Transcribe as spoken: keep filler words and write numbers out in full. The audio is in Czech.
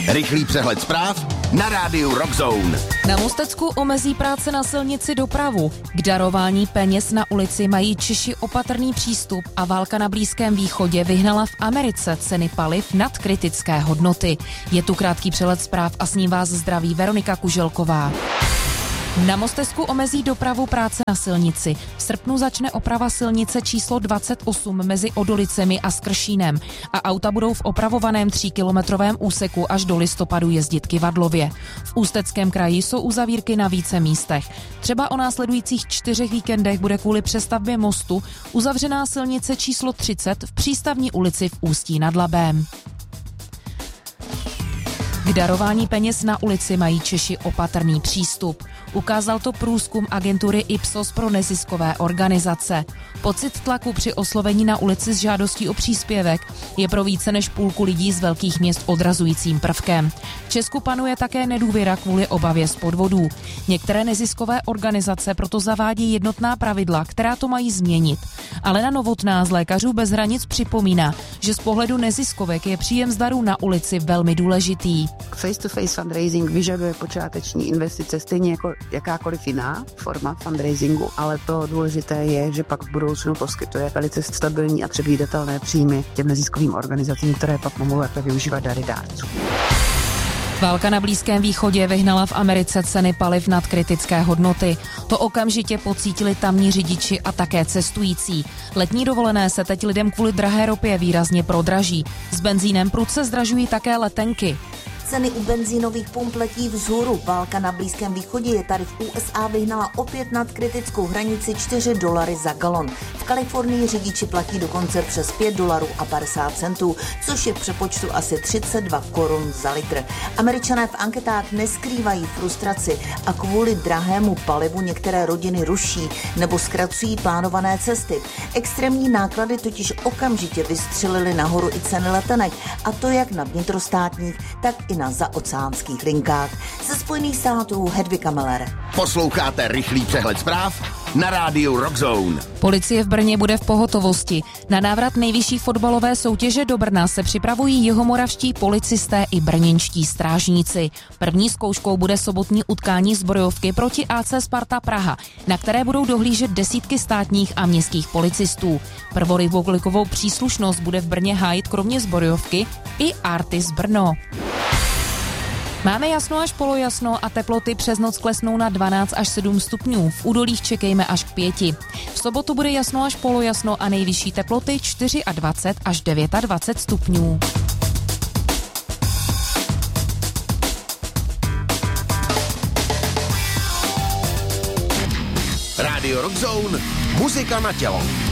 Rychlý přehled zpráv na rádiu Rockzone. Na Mostecku omezí práce na silnici dopravu. K darování peněz na ulici mají Češi opatrný přístup a válka na Blízkém východě vyhnala v Americe ceny paliv nad kritické hodnoty. Je tu krátký přehled zpráv a s ním vás zdraví Veronika Kuželková. Na Mostecku omezí dopravu práce na silnici. V srpnu začne oprava silnice číslo dvacet osm mezi Odolicemi a Skršínem a auta budou v opravovaném tříkilometrovém úseku až do listopadu jezdit kyvadlově. V Ústeckém kraji jsou uzavírky na více místech. Třeba o následujících čtyřech víkendech bude kvůli přestavbě mostu uzavřená silnice číslo třicet v Přístavní ulici v Ústí nad Labem. K darování peněz na ulici mají Češi opatrný přístup. Ukázal to průzkum agentury Ipsos pro neziskové organizace. Pocit tlaku při oslovení na ulici s žádostí o příspěvek je pro více než půlku lidí z velkých měst odrazujícím prvkem. V Česku panuje také nedůvěra kvůli obavě z podvodů. Některé neziskové organizace proto zavádí jednotná pravidla, která to mají změnit. Alena Novotná z Lékařů bez hranic připomíná, že z pohledu neziskovek je příjem z darů na ulici velmi důležitý. Face-to-face fundraising vyžaduje počáteční investice stejně jako jakákoliv jiná forma fundraisingu, ale to důležité je, že pak v budoucnu poskytuje velice stabilní a předvídatelné příjmy těm neziskovým organizacím, které pak mohou lépe využívat dary dárců. Válka na Blízkém východě vyhnala v Americe ceny paliv nad kritické hodnoty. To okamžitě pocítili tamní řidiči a také cestující. Letní dovolené se teď lidem kvůli drahé ropě výrazně prodraží. S benzínem prudce zdražují také letenky. Ceny u benzínových pump letí vzhůru. Válka na Blízkém východě je tady v U S A vyhnala opět nad kritickou hranici čtyři dolary za galon. V Kalifornii řidiči platí dokonce přes pět dolarů a padesát centů, což je v přepočtu asi třicet dva korun za litr. Američané v anketách neskrývají frustraci a kvůli drahému palivu některé rodiny ruší nebo zkracují plánované cesty. Extrémní náklady totiž okamžitě vystřelily nahoru i ceny letenek, a to jak na vnitrostátních, tak i na zaoceánských linkách. Ze Spojených států Hedvika Meller. Posloucháte rychlý přehled zpráv na rádiu Rockzone. Policie v Brně bude v pohotovosti. Na návrat nejvyšší fotbalové soutěže do Brna se připravují jihomoravští policisté i brněnští strážníci. První zkouškou bude sobotní utkání zbrojovky proti A C Sparta Praha, na které budou dohlížet desítky státních a městských policistů. Prvorepublikovou příslušnost bude v Brně hájit kromě zbrojovky i Artis Brno. Máme jasno až polojasno a teploty přes noc klesnou na dvanáct až sedm stupňů. V údolích čekejme až k pěti. V sobotu bude jasno až polojasno a nejvyšší teploty dvacet čtyři až dvacet devět stupňů. Rádio Rockzone, muzika na tělo.